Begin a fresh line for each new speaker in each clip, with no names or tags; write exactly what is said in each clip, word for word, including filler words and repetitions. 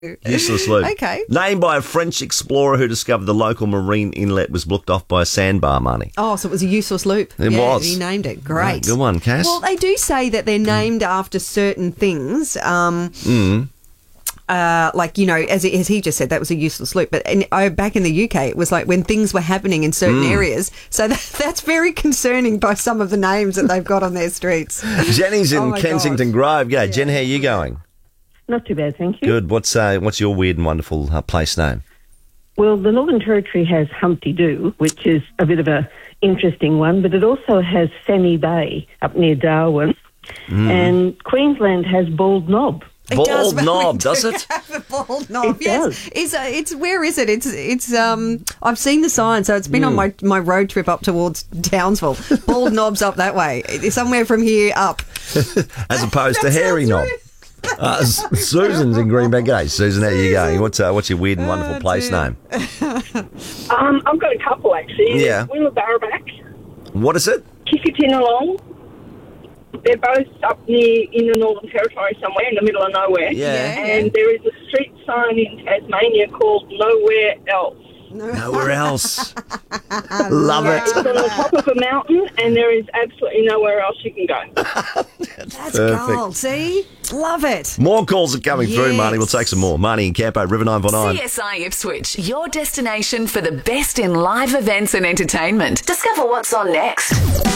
Useless loop.
Okay.
Named by a French explorer who discovered the local marine inlet was blocked off by a sandbar, Marnie.
Oh, so it was a useless loop.
It
yeah,
was.
He named it. Great.
Right, good one, Cass.
Well, they do say that they're named after certain things. Um,
mm.
uh, like, you know, as, as he just said, that was a useless loop. But in, oh, back in the U K, it was like when things were happening in certain
Mm.
areas. So that, that's very concerning by some of the names that they've got on their streets.
Jenny's in
Oh, my
Kensington
gosh.
Grove. Yeah, Jen, how are you going?
Not too bad, thank you.
Good. What's uh, what's your weird and wonderful uh, place name?
Well, the Northern Territory has Humpty Doo, which is a bit of a interesting one, but it also has Fanny Bay up near Darwin,
Mm.
and Queensland has Bald Knob.
It
Bald
does, but
Knob,
we
does
do
it?
have a bald knob.
It
yes,
does.
it's uh, it's where is it? It's it's um. I've seen the sign, so it's been on my my road trip up towards Townsville. Bald Knob's up that way. It's somewhere from here up.
As opposed to
That
Hairy
sounds
Knob.
rude.
Uh, S- Susan's in Greenbank. G'day, Susan. How are you going? What's uh, what's your weird and wonderful
Oh,
place
dear.
name?
Um, I've got a couple actually.
Yeah.
Willabarabak,
What is it?
Kickatinalong. They're both up near in the Northern Territory somewhere in the middle of nowhere.
Yeah.
And there is a street sign in Tasmania called Nowhere Else.
Nowhere else. Love
It's
it.
on the top of a mountain, and there is absolutely nowhere else you can go.
That's
Perfect.
gold. See, love it.
More calls are coming through,
Yes.
Marnie. We'll take some more. Marnie and Campo, River nine four nine.
C S I Ipswich, your destination for the best in live events and entertainment. Discover what's on next.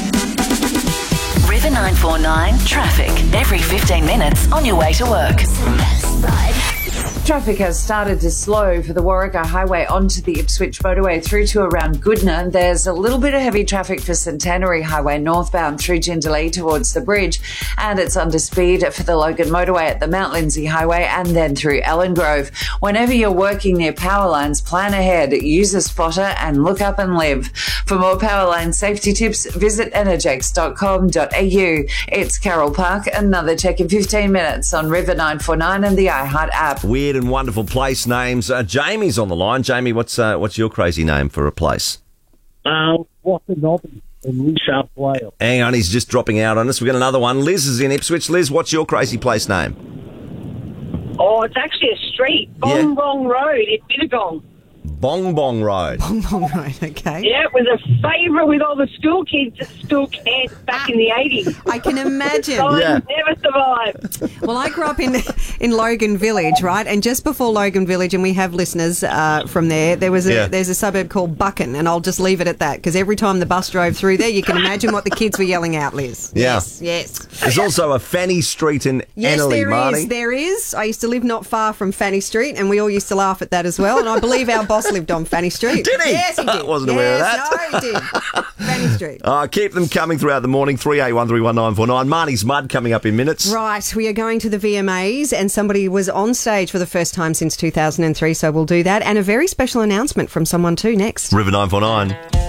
River nine four nine traffic every fifteen minutes on your way to work.
Traffic has started to slow for the Warwick Highway onto the Ipswich motorway through to around Goodna. There's a little bit of heavy traffic for Centenary Highway northbound through Jindalee towards the bridge, and it's under speed for the Logan motorway at the Mount Lindsay Highway and then through Ellen Grove. Whenever you're working near power lines, plan ahead, use a spotter and look up and live. For more power line safety tips, visit energex dot com dot a u. It's Carol Park. Another check in fifteen minutes on River nine four nine and the iHeart app.
Weird and wonderful place names. Uh, Jamie's on the line. Jamie, what's uh, what's your crazy name for a place?
Um, Wakanobby in New South Wales.
Hang on, he's just dropping out on us. We've got another one. Liz is in Ipswich. Liz, what's your crazy place name?
Oh, it's actually a street.
Yeah.
Bong Bong Road in Bittagong.
Bong Bong Road.
All right, okay.
Yeah, it was a favourite with all the school kids at school camp back in the eighties.
I can imagine.
So
Yeah.
I never survived.
Well, I grew up in in Logan Village, right? And just before Logan Village, and we have listeners uh, from there, there was a
Yeah.
there's a suburb called Buchan, and I'll just leave it at that because every time the bus drove through there, you can imagine what the kids were yelling out, Liz.
Yeah.
Yes, yes.
There's also a Fanny Street in
Yes,
Annerley,
there
Marnie.
is. There is. I used to live not far from Fanny Street, and we all used to laugh at that as well. And I believe our boss lived on Fanny Street.
Did he?
Yes, he did.
I wasn't aware of
Yes,
that.
No, he did. Fanny Street.
Uh, keep them coming throughout the morning. three eight one three one nine four nine. Marnie's Mud coming up in minutes.
Right, we are going to the V M As, and somebody was on stage for the first time since two thousand three, so we'll do that. And a very special announcement from someone too next.
River nine four nine.